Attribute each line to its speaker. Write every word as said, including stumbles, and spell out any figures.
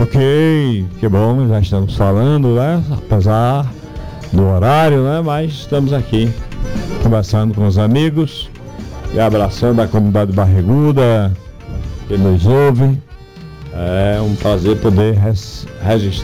Speaker 1: Ok, que bom, já estamos falando, né? Apesar do horário, né? Mas estamos aqui conversando com os amigos e abraçando a comunidade barriguda que nos ouve. É um prazer poder res- registrar